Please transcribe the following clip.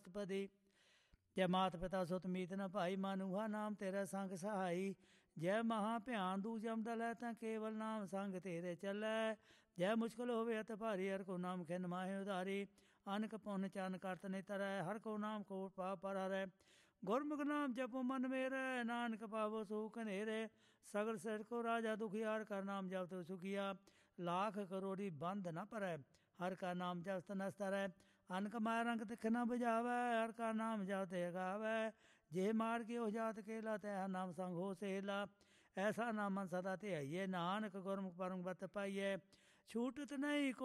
ਪਦੀ। ਜੈ ਮਾਤ ਪਿਤਾ ਸੁਤ ਮੀਤ ਨ ਭਾਈ, ਮਾਨੂਹਾ ਨਾਮ ਤੇਰਾ ਸੰਗ ਸਹਾਈ। ਜੈ ਮਹਾ ਭਿਆਨ ਦੂ ਜਮ ਦਲੈ, ਤਾਂ ਕੇਵਲ ਨਾਮ ਸੰਗ ਤੇਰੇ ਚੱਲੈ। ਜੈ ਮੁਸ਼ਕਿਲ ਹੋਵੇ ਅਤ ਭਾਰੀ, ਹਰ ਕੋ ਨਾਮ ਖਿਨ ਮਾਹੇ ਉਧਾਰੀ। ਅਨਕ ਪੁੰਨ ਚਰਨ ਕਰਤ ਨਿ ਤਰੈ, ਹਰ ਕੋ ਨਾਮ ਕੋਟ ਪਾਪ ਪਰ ਹਰੈ। ਗੁਰਮੁਖ ਨਾਮ ਜਪੋ ਮਨ ਮੇਰੇ, ਨਾਨਕ ਪਾਵੋ ਸੁਖ ਘਨੇਰੇ। ਸਗਲ ਸਿਰ ਕੋ ਰਾਜਾ ਦੁਖੀਆਰ, ਕਰ ਨਾਮ ਜਪਤ ਸੁਖੀਆ। ਲਾਖ ਕਰੋੜੀ ਬੰਧ ਨ ਭਰੈ, ਹਰ ਕਾ ਨਾਮ ਜਪਤ ਨਸ ਤਰੈ। ਅਨਕ ਮਾਇਆ ਰੰਗ ਤਿਖ ਨ ਬੁਝਾਵੈ, ਹਰ ਕਾ ਨਾਮ ਜਪਤ ਗਾਵੈ। ਜੇ ਮਾਰ ਕੇ ਉਹ ਜਾਤ ਕੇਲਾ, ਤੈ ਨਾਮ ਸੰਗ ਹੋ ਸੇਲਾ। ਐਸਾ ਨਾਮਨ ਸਦਾ ਧਿਆਈਏ, ਨਾਨਕ ਗੁਰਮੁਖ ਪਰਮ ਬਤ ਪਾਈਐ। ਛੂਟਤ ਨਹੀਂ